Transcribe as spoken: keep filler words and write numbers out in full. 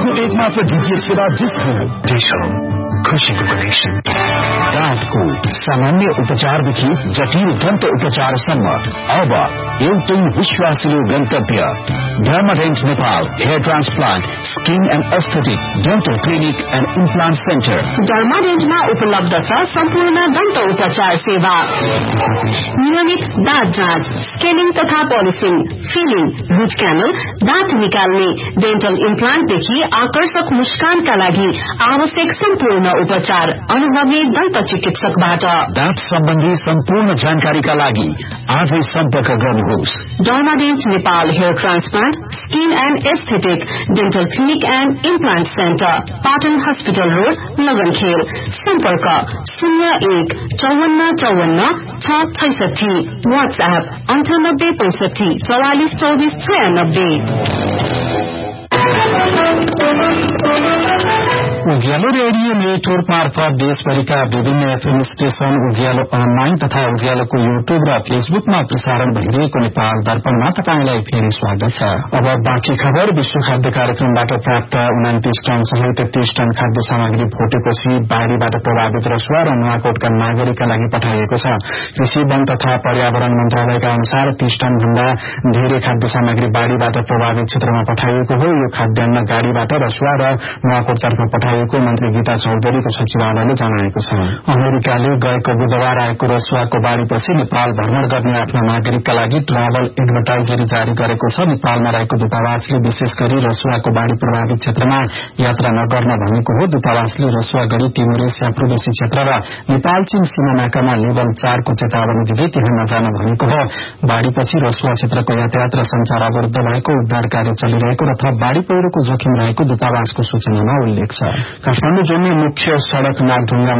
अर्को एक मात्र डीटीएच सेवा जिसको डिश होम, खुशीको कनेक्सन। दाँतको सामान्य उपचारदेखि जटिल दन्त उपचारसम्म अब एउटै विश्वासिलो गन्तव्य डर्माडेन्ट Nepal hair transplant skin and aesthetic dental clinic and implant centre. डर्माडेन्टमा उपलब्ध छ सम्पूर्ण दन्त उपचार सेवा, नियमित दाँत जाँच, स्केलिङ तथा पोलिसिङ, फिलिङ, रुट क्यानल, दाँत निकाल्ने, डेन्टल इम्प्लान्टदेखि आकर्षक मुस्कानका लागि आवश्यक सम्पूर्ण उपचार अनुभवी दन्त चिकित्सकबाट। दाँत सम्बन्धी सम्पूर्ण जानकारीका लागि आजै सम्पर्क गर्नुहोस्। डर्माडेन्ट Nepal hair transplant skin and aesthetic dental clinic and implant centre, Patan hospital road, लगनखेल। सम्पर्क शून्य एक चौवन्न चौवन्न छ छैसठी। वाट्सएप अन्ठानब्बे पैंसठी चौवालिस चौबिस छयानब्बे। उज्यालो रेडियो नेटवर्क मार्फत देशभरिका विभिन्न एफएम स्टेशन, उज्यालो अनलाइन तथा उज्यालोको युट्युब र फेसबुकमा प्रसारण भइरहेको नेपाल दर्पणमा तपाईंलाई फेरि स्वागत छ। अब बाँकी खबर। विश्व खाद्य कार्यक्रमबाट प्राप्त उनातिस टन सहित तीस टन खाद्य सामग्री भोटेपछि बाढ़ीबाट प्रभावित रसुवा र नुवाकोटका नागरिकका लागि पठाइएको छ। कृषि वन तथा पर्यावरण मन्त्रालयका अनुसार तीस टन भन्दा धेरै खाद्य सामग्री बाढ़ीबाट प्रभावित क्षेत्रमा पठाइएको हो। यो खाद्यान्न गाड़ीबाट रसुवा र नुवाकोटतर्फ पठाइएको मन्त्री गीता चौधरीको सचिवालयले जनाएको छ। अमेरिकाले गएको बुधबार आएको रसुवाको बाढ़ीपछि नेपाल भ्रमण गर्ने आफ्ना नागरिकका लागि ट्राभल एडभर्टाइजरी जारी गरेको छ। नेपालमा रहेको दूतावासले विशेष गरी रसुवाको बाढ़ी प्रभावित क्षेत्रमा यात्रा नगर्न भनेको हो। दूतावासले रसुवा गढ़ी टिमोर एसिया पूर्वेशी क्षेत्र र नेपाल चीन सीमा नाकामा लेभल चारको चेतावनी दिँदै त्यहाँ नजान भनेको हो। बाढ़ीपछि रसुवा क्षेत्रको यातायात र संचार अवरुद्ध भएको, उद्धार कार्य चलिरहेको र थप बाढ़ी पहिरोको जोखिम रहेको दूतावासको सूचनामा उल्लेख छ। काठमाडौँ जोड्ने मुख्य सड़क नागढुङ्गा